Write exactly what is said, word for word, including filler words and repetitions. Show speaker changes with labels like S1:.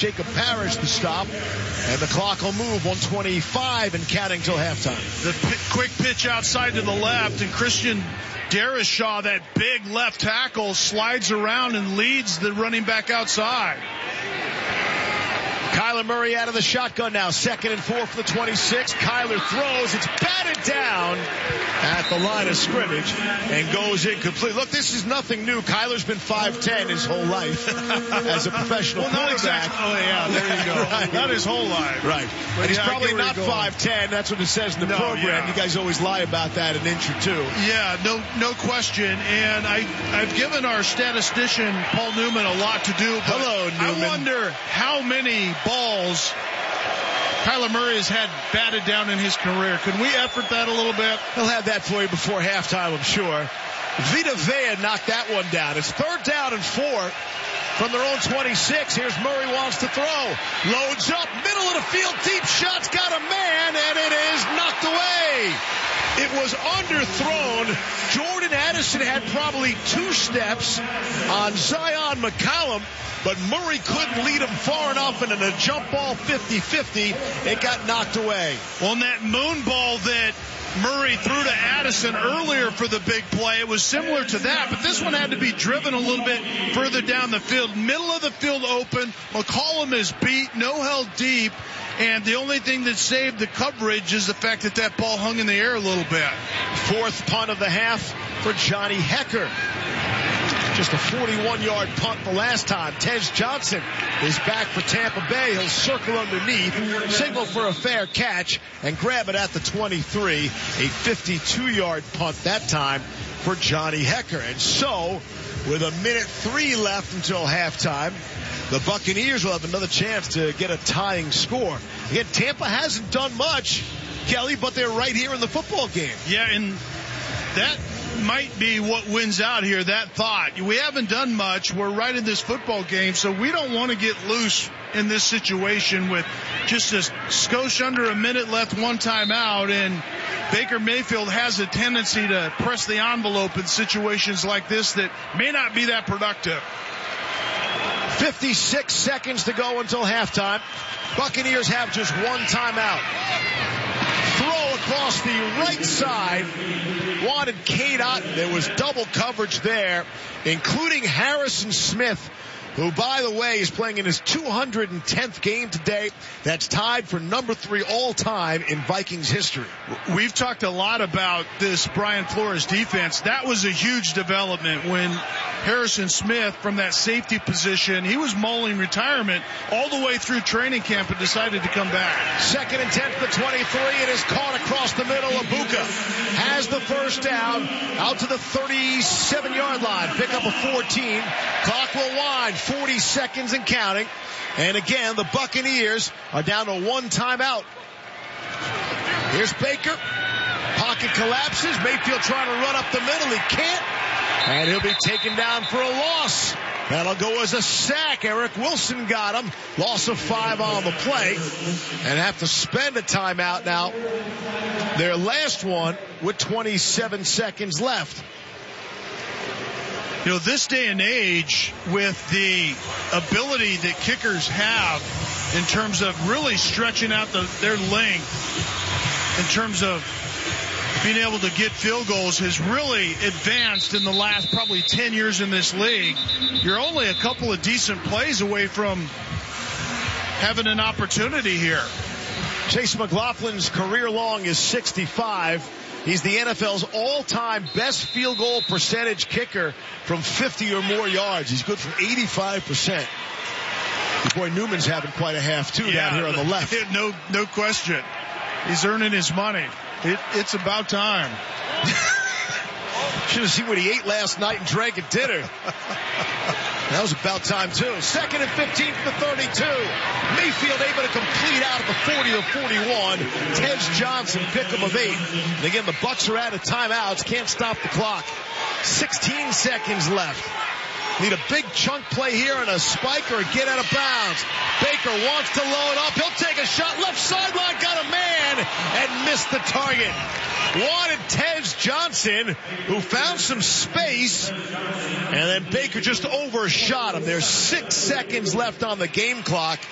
S1: Jacob Parrish the stop. And the clock will move, one twenty-five and counting till halftime.
S2: The p- quick pitch outside to the left, and Christian Darrisaw, that big left tackle, slides around and leads the running back outside.
S1: Kyler Murray out of the shotgun now, second and four for the twenty-six. Kyler throws, it's batted down at the line of scrimmage and goes incomplete. Look, this is nothing new. Kyler's been five ten his whole life as a professional
S2: well, not
S1: quarterback.
S2: Exactly. Oh, yeah, there you go.
S1: Right.
S2: Not his whole life.
S1: Right.
S2: But
S1: and he's
S2: yeah,
S1: probably not five ten. That's what it says in the
S2: no,
S1: program.
S2: Yeah.
S1: You guys always lie about that, an inch or two.
S2: Yeah, no no question. And I, I've given our statistician, Paul Newman, a lot to do. But
S1: Hello, Newman.
S2: I wonder how many balls Kyler Murray has had batted down in his career. Can we effort that a little bit?
S1: He'll have that for you before halftime, I'm sure. Vita Vea knocked that one down. It's third down and four from their own twenty-six. Here's Murray, wants to throw. Loads up, middle of the field, deep shot's got a man, and it is knocked away. It was underthrown. Jordan Addison had probably two steps on Zion McCollum, but Murray couldn't lead him far enough, and in a jump ball fifty-fifty, it got knocked away.
S2: Well, and that moon ball that Murray threw to Addison earlier for the big play, it was similar to that, but this one had to be driven a little bit further down the field. Middle of the field open. McCollum is beat, no held deep, and the only thing that saved the coverage is the fact that that ball hung in the air a little bit.
S1: Fourth punt of the half for Johnny Hekker. Just a forty-one-yard punt the last time. Tej Johnson is back for Tampa Bay. He'll circle underneath, signal for a fair catch, and grab it at the twenty-three. A fifty-two-yard punt that time for Johnny Hekker. And so, with a minute three left until halftime, the Buccaneers will have another chance to get a tying score. Again, Tampa hasn't done much, Kelly, but they're right here in the football game.
S2: Yeah, and that might be what wins out here, that thought. We haven't done much. We're right in this football game, so we don't want to get loose in this situation with just a skosh under a minute left, one timeout, and Baker Mayfield has a tendency to press the envelope in situations like this that may not be that productive.
S1: fifty-six seconds to go until halftime. Buccaneers have just one timeout. Throw across the right side. Wanted Cade Otton. There was double coverage there, including Harrison Smith, who, by the way, is playing in his two hundred tenth game today. That's tied for number three all-time in Vikings history.
S2: We've talked a lot about this Brian Flores defense. That was a huge development when Harrison Smith, from that safety position, he was mulling retirement all the way through training camp and decided to come back.
S1: Second and ten for the twenty-three. It is caught across the middle. Abuka has the first down out to the thirty-seven-yard line. Pick up a fourteen. Clock will wind. forty seconds and counting. And again, the Buccaneers are down to one timeout. Here's Baker. Pocket collapses. Mayfield trying to run up the middle. He can't. And he'll be taken down for a loss. That'll go as a sack. Eric Wilson got him. Loss of five on the play. And have to spend a timeout now. Their last one with twenty-seven seconds left.
S2: You know, this day and age, with the ability that kickers have in terms of really stretching out the, their length, in terms of being able to get field goals, has really advanced in the last probably ten years in this league. You're only a couple of decent plays away from having an opportunity here.
S1: Chase McLaughlin's career long is sixty-five. He's the N F L's all-time best field goal percentage kicker from fifty or more yards. He's good for eighty-five percent. Your boy Newman's having quite a half, too,
S2: yeah,
S1: down here on the left.
S2: No, no question. He's earning his money. It, it's about time.
S1: Should have seen what he ate last night and drank at dinner. That was about time, too. Second and fifteen for the thirty-two. Mayfield able to complete out at the forty or forty-one. Tej Johnson, pick him of eight. And again, the Bucs are out of timeouts. Can't stop the clock. sixteen seconds left. Need a big chunk play here and a spike or a get out of bounds. Baker wants to load up. He'll take a shot. Left sideline, got a man and missed the target. Wanted Tej Johnson, who found some space, and then Baker just overshot him. There's six seconds left on the game clock.